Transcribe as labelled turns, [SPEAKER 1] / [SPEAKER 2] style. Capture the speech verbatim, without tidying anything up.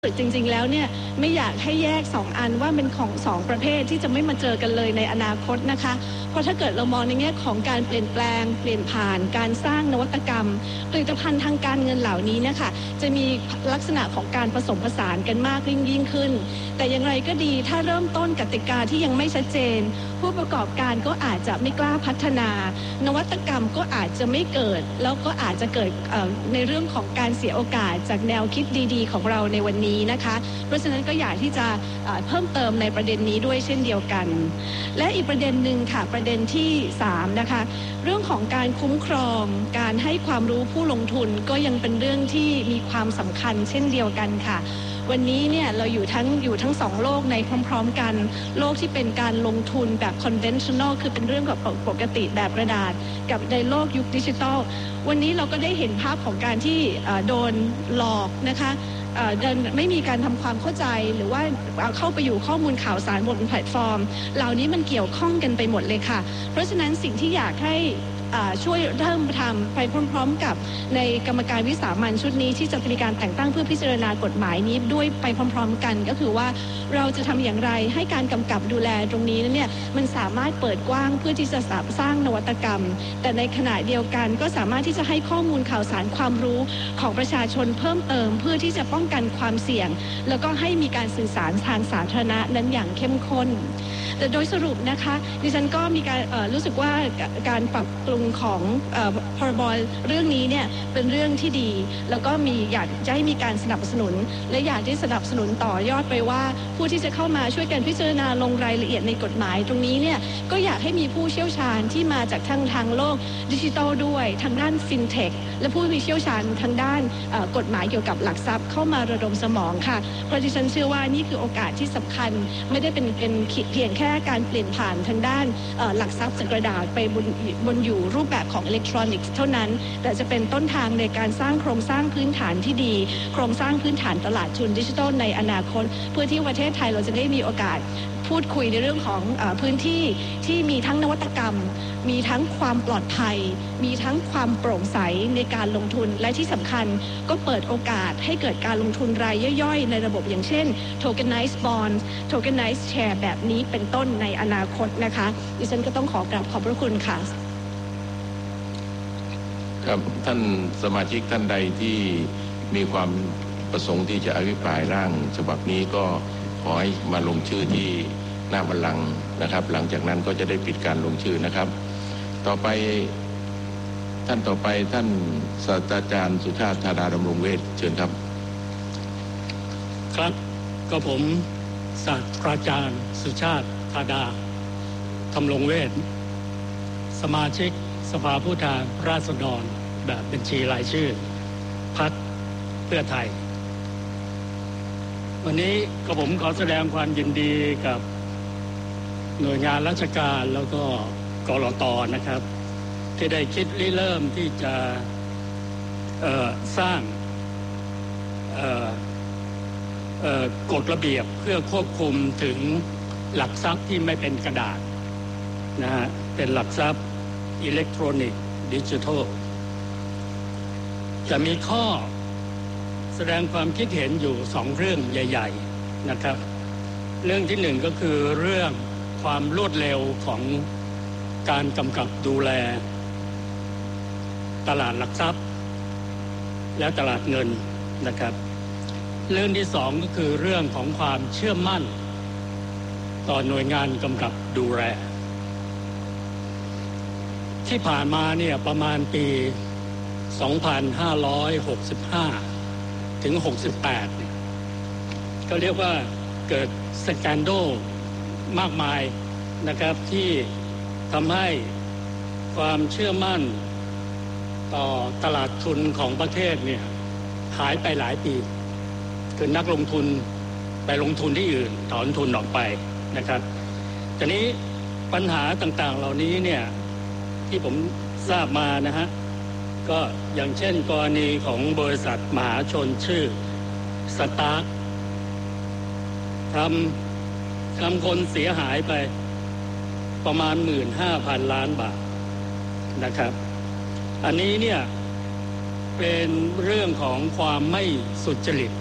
[SPEAKER 1] จริงๆแล้วเนี่ยไม่อยากให้แยกสองอันว่าเป็นของสองประเภทที่จะไม่มาเจอกันเลยในอนาคตนะคะเพราะถ้าเกิดเรามองในแง่ของการเปลี่ยนแปลงเปลี่ยนผ่านการสร้างนวัตกรรมผลิตภัณฑ์ทางการเงินเหล่านี้นะคะจะมีลักษณะของการผสมผสานกันมากยิ่งขึ้นแต่อย่างไรก็ดีถ้าเริ่มต้นกติกาที่ยังไม่ชัดเจนผู้ประกอบการก็อาจจะไม่กล้าพัฒนานวัตกรรมก็อาจจะไม่เกิดแล้วก็อาจจะเกิดในเรื่องของการเสียโอกาสจากแนวคิดดีๆของเราในวันนี้นะคะเพราะฉะนั้นก็อยากที่จะเพิ่มเติมในประเด็นนี้ด้วยเช่นเดียวกันและอีกประเด็นหนึ่งค่ะประเด็นที่สามนะคะเรื่องของการคุ้มครองการให้ความรู้ผู้ลงทุนก็ยังเป็นเรื่องที่มีความสำคัญเช่นเดียวกันค่ะวันนี้เนี่ยเราอยู่ทั้งอยู่ทั้งสองโลกในพร้อมๆกันโลกที่เป็นการลงทุนแบบ conventional คือเป็นเรื่องกับปกติแบบกระดาษกับในโลกยุคดิจิทัลวันนี้เราก็ได้เห็นภาพของการที่โดนหลอกนะคะไม่มีการทำความเข้าใจหรือว่าเข้าไปอยู่ข้อมูลข่าวสารบนแพลตฟอร์มเหล่านี้มันเกี่ยวข้องกันไปหมดเลยค่ะเพราะฉะนั้นสิ่งที่อยากให้ช่วยเริ่มทำไปพร้อมๆกับในกรรมการวิสามัญชุดนี้ที่จะมีการแต่งตั้งเพื่อพิจารณากฎหมายนี้ด้วยไปพร้อมๆกันก็คือว่าเราจะทำอย่างไรให้การกำกับดูแลตรงนี้นั้นเนี่ยมันสามารถเปิดกว้างเพื่อที่จะสร้างนวัตกรรมแต่ในขณะเดียวกันก็สามารถที่จะให้ข้อมูลข่าวสารความรู้ของประชาชนเพิ่มเติมเพื่อที่จะป้องกันความเสี่ยงแล้วก็ให้มีการสื่อสารทางสาธารณะนั้นอย่างเข้มข้นแต่โดยสรุปนะคะดิฉันก็มีการรู้สึกว่าการปรับปรุงของพรบเรื่องนี้เนี่ยเป็นเรื่องที่ดีแล้วก็มีอยากจะให้มีการสนับสนุนและอยากที่สนับสนุนต่อยอดไปว่าผู้ที่จะเข้ามาช่วยกันพิจารณาลงรายละเอียดในกฎหมายตรงนี้เนี่ยก็อยากให้มีผู้เชี่ยวชาญที่มาจากทางทางโลกดิจิทัลด้วยทางด้านฟินเทคและผู้มีเชี่ยวชาญทางด้านกฎหมายเกี่ยวกับหลักทรัพย์เข้ามาระดมสมองค่ะเพราะดิฉันเชื่อว่านี่คือโอกาสที่สำคัญไม่ได้เป็นเป็นเพียงแค่การเปลี่ยนผ่านทางด้านหลักทรัพย์จากกระดาษไปบนบนอยู่รูปแบบของอิเล็กทรอนิกส์เท่านั้นแต่จะเป็นต้นทางในการสร้างโครงสร้างพื้นฐานที่ดีโครงสร้างพื้นฐานตลาดทุนดิจิทัลในอนาคตเพื่อที่ประเทศไทยเราจะได้มีโอกาสพูดคุยในเรื่องของเอ่อพื้นที่ที่มีทั้งนวัตกรรมมีทั้งความปลอดภัยมีทั้งความโปร่งใสในการลงทุนและที่สำคัญก็เปิดโอกาสให้เกิดการลงทุนรายย่อยๆในระบบอย่างเช่น tokenized bond tokenized share แบบนี้เป็นต้นในอนาคตนะคะดิฉันก็ต้องขอกราบขอบพระคุณค่ะ
[SPEAKER 2] ครับท่านสมาชิกท่านใดที่มีความประสงค์ที่จะอภิปรายร่างฉบับนี้ก็ขอให้มาลงชื่อที่หน้าบัลลังก์นะครับหลังจากนั้นก็จะได้ปิดการลงชื่อนะครับต่อไปท่านต่อไปท่านศาสตราจารย์สุชาติธาดาดำรงเวชเชิญครับ
[SPEAKER 3] ครับก็ผมศาสตราจารย์สุชาติธาดาดำรงเวชสมาชิกสภาผู้แทนราษฎรแบบบัญชีรายชื่อพรรคเพื่อไทยวันนี้ก็ผมขอแสดงความยินดีกับหน่วยงานราชการแล้วก็กลต.นะครับที่ได้คิดริเริ่มที่จะเอ่อสร้างเอ่อเอ่อกฎระเบียบเพื่อควบคุมถึงหลักทรัพย์ที่ไม่เป็นกระดาษนะฮะเป็นหลักทรัพย์อิเล็กทรอนิกส์ดิจิทัลจะมีข้อแสดงความคิดเห็นอยู่สองเรื่องใหญ่ๆนะครับเรื่องที่หนึ่งก็คือเรื่องความรวดเร็วของการกำกับดูแลตลาดหลักทรัพย์และตลาดเงินนะครับเรื่องที่สองก็คือเรื่องของความเชื่อมั่นต่อหน่วยงานกำกับดูแลที่ผ่านมาเนี่ยประมาณปีสองพันห้าร้อยหกสิบห้าถึงหกสิบแปดก็เรียกว่าเกิดสแกนโดลมากมายนะครับที่ทำให้ความเชื่อมั่นต่อตลาดทุนของประเทศเนี่ยหายไปหลายปีคือนักลงทุนไปลงทุนที่อื่นถอนทุนออกไปนะครับทีนี้ปัญหาต่างๆเหล่านี้เนี่ยที่ผมทราบมานะฮะก็อย่างเช่นกรณีของบริษัทมหาชนชื่อสตาร์คทำทำคนเสียหายไปประมาณ หนึ่งหมื่นห้าพัน ล้านบาทนะครับอันนี้เนี่ยเป็นเรื่องของความไม่สุจริต